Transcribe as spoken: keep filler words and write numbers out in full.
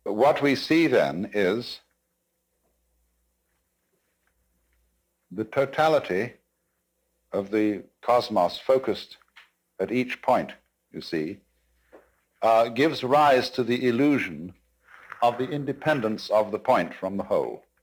what we see then is the totality of the cosmos focused at each point, you see, uh, gives rise to the illusion of the independence of the point from the whole.